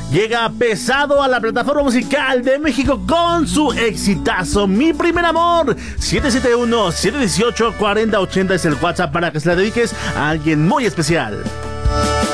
llega pesado a la plataforma musical de México con su exitazo Mi Primer Amor. 771-718-4080 es el WhatsApp para que se la dediques a alguien muy especial.